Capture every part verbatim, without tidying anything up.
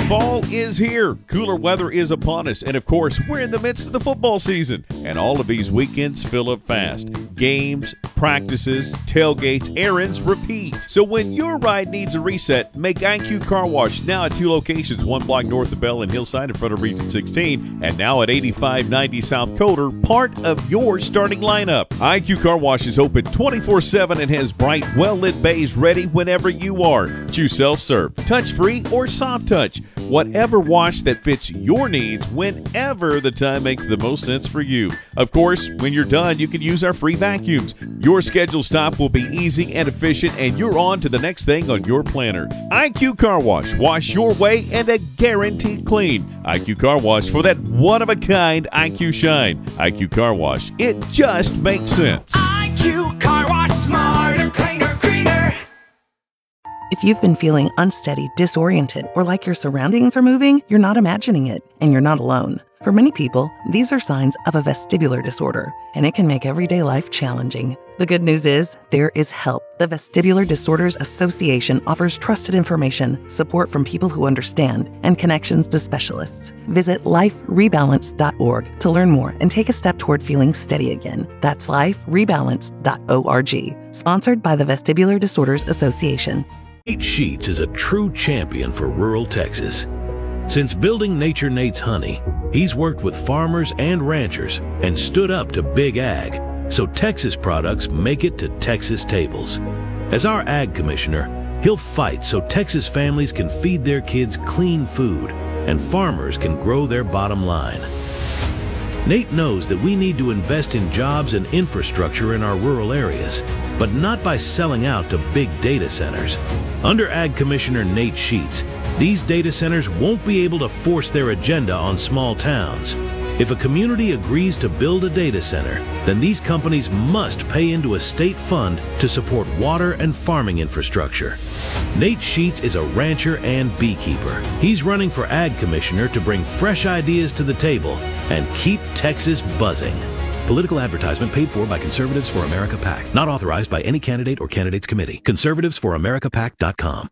Fall is here. Cooler weather is upon us. And of course, we're in the midst of the football season. And all of these weekends fill up fast. Games, practices, tailgates, errands, repeat. So when your ride needs a reset, make I Q Car Wash now at two locations, one block north of Bell and Hillside in front of Region sixteen, and now at eighty-five ninety South Coder, part of your starting lineup. I Q Car Wash is open twenty-four seven and has bright, well-lit bays ready whenever you are. Choose self-serve, touch-free, or soft touch. Whatever wash that fits your needs whenever the time makes the most sense for you. Of course, when you're done, you can use our free vacuums. Your scheduled stop will be easy and efficient, and you're on to the next thing on your planner. I Q Car Wash. Wash your way and a guaranteed clean. I Q Car Wash for that one-of-a-kind I Q shine. I Q Car Wash. It just makes sense. I Q Car Wash. Smarter, cleaner, greener. If you've been feeling unsteady, disoriented, or like your surroundings are moving, you're not imagining it, and you're not alone. For many people, these are signs of a vestibular disorder, and it can make everyday life challenging. The good news is, there is help. The Vestibular Disorders Association offers trusted information, support from people who understand, and connections to specialists. Visit life rebalance dot org to learn more and take a step toward feeling steady again. That's life rebalance dot org. Sponsored by the Vestibular Disorders Association. Nate Sheets is a true champion for rural Texas. Since building Nature Nate's Honey, he's worked with farmers and ranchers and stood up to Big Ag, so Texas products make it to Texas tables. As our Ag Commissioner, he'll fight so Texas families can feed their kids clean food and farmers can grow their bottom line. Nate knows that we need to invest in jobs and infrastructure in our rural areas, but not by selling out to big data centers. Under Ag Commissioner Nate Sheets, these data centers won't be able to force their agenda on small towns. If a community agrees to build a data center, then these companies must pay into a state fund to support water and farming infrastructure. Nate Sheets is a rancher and beekeeper. He's running for Ag Commissioner to bring fresh ideas to the table and keep Texas buzzing. Political advertisement paid for by Conservatives for America PAC. Not authorized by any candidate or candidates committee. conservatives for america pac dot com.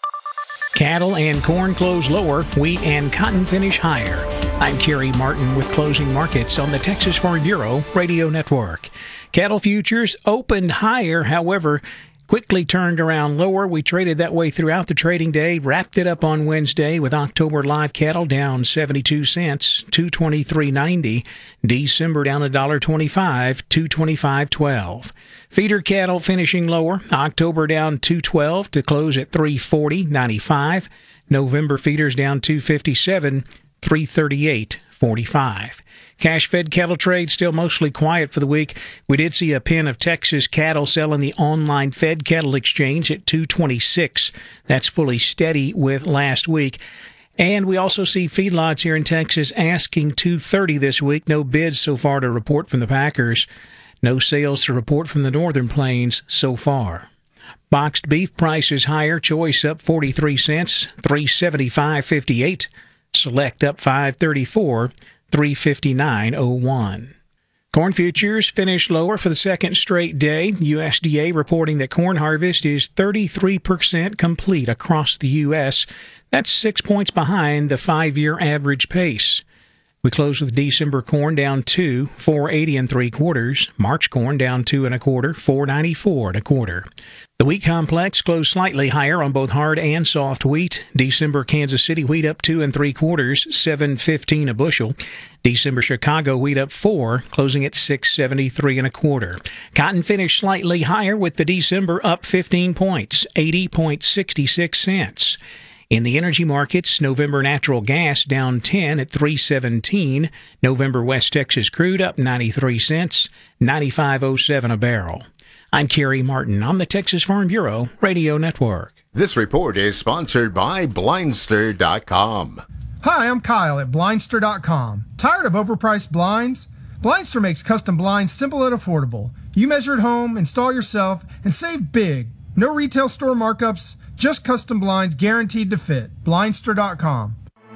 Cattle and corn close lower, wheat and cotton finish higher. I'm Kerry Martin with closing markets on the Texas Farm Bureau Radio Network. Cattle futures opened higher, however, quickly turned around lower. We traded that way throughout the trading day, wrapped it up on Wednesday with October live cattle down seventy-two cents, two twenty-three ninety. December down one dollar twenty-five, two twenty-five twelve. Feeder cattle finishing lower. October down two twelve to close at three forty ninety-five. November feeders down two fifty-seven, three thirty-eight forty-five. Cash-fed cattle trade still mostly quiet for the week. We did see a pen of Texas cattle sell in the online fed cattle exchange at two twenty-six. That's fully steady with last week. And we also see feedlots here in Texas asking two thirty this week. No bids so far to report from the packers. No sales to report from the northern plains so far. Boxed beef prices higher. Choice up forty-three cents, three seventy-five fifty-eight. Select up five thirty-four, three fifty-nine oh one. Corn futures finished lower for the second straight day. U S D A reporting that corn harvest is thirty-three percent complete across the U S. That's six points behind the five-year average pace. We closed with December corn down two, four eighty and three quarters. March corn down two and a quarter, four ninety-four and a quarter. The wheat complex closed slightly higher on both hard and soft wheat. December Kansas City wheat up two and three quarters, seven fifteen a bushel. December Chicago wheat up four, closing at six seventy-three and a quarter. Cotton finished slightly higher with the December up fifteen points, eighty sixty-six cents. In the energy markets, November natural gas down ten at three seventeen. November West Texas crude up ninety-three cents, ninety-five oh seven a barrel. I'm Kerry Martin on the Texas Farm Bureau Radio Network. This report is sponsored by Blindster dot com. Hi, I'm Kyle at Blindster dot com. Tired of overpriced blinds? Blindster makes custom blinds simple and affordable. You measure at home, install yourself, and save big. No retail store markups, just custom blinds guaranteed to fit. Blindster dot com.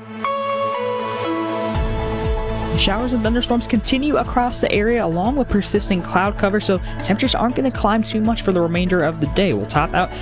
Showers and thunderstorms continue across the area along with persistent cloud cover, so temperatures aren't going to climb too much for the remainder of the day. We'll top out